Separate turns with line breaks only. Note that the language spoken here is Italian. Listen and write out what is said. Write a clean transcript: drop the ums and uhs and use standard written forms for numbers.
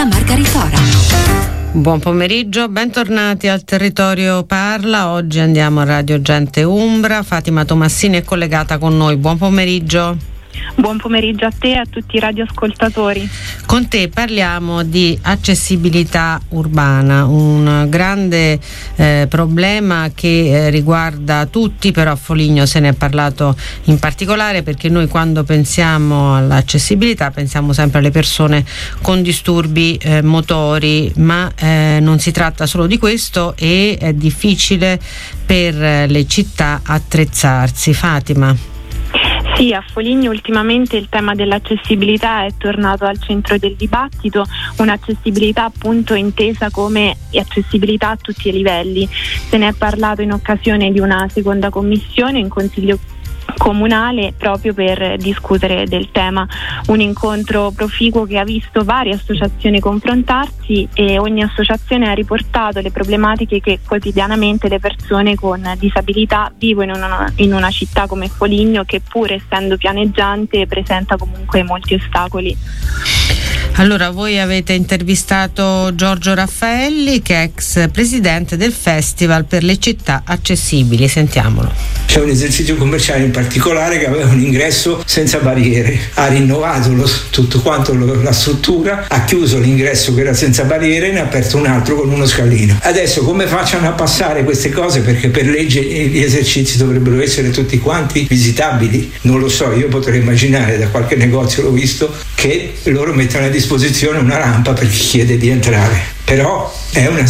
da Margherita Fora.
Buon pomeriggio, bentornati al Territorio Parla. Oggi andiamo a Radio Gente Umbra. Fatima Tomassini è collegata con noi. Buon pomeriggio.
Buon pomeriggio a te e a tutti i radioascoltatori.
Con te parliamo di accessibilità urbana, un grande problema che riguarda tutti, però a Foligno se ne è parlato in particolare, perché noi quando pensiamo all'accessibilità pensiamo sempre alle persone con disturbi motori, ma non si tratta solo di questo e è difficile per le città attrezzarsi. Fatima.
Sì, a Foligno ultimamente il tema dell'accessibilità è tornato al centro del dibattito, un'accessibilità appunto intesa come accessibilità a tutti i livelli. Se ne è parlato in occasione di una seconda commissione in Consiglio comunale proprio per discutere del tema, un incontro proficuo che ha visto varie associazioni confrontarsi e ogni associazione ha riportato le problematiche che quotidianamente le persone con disabilità vivono in una città come Foligno, che pur essendo pianeggiante presenta comunque molti ostacoli.
Allora, voi avete intervistato Giorgio Raffaelli, che è ex presidente del Festival per le città accessibili. Sentiamolo.
C'è un esercizio commerciale in particolare che aveva un ingresso senza barriere, ha rinnovato tutto quanto la struttura, ha chiuso l'ingresso che era senza barriere e ne ha aperto un altro con uno scalino. Adesso come facciano a passare queste cose, perché per legge gli esercizi dovrebbero essere tutti quanti visitabili? Non lo so, io potrei immaginare, da qualche negozio l'ho visto, che loro mettono a disposizione una rampa per chi chiede di entrare, però è una